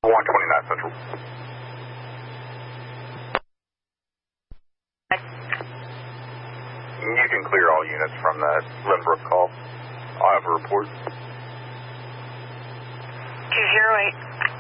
129 Central. You can clear all units from that Lynbrook call. I'll have a report. 208.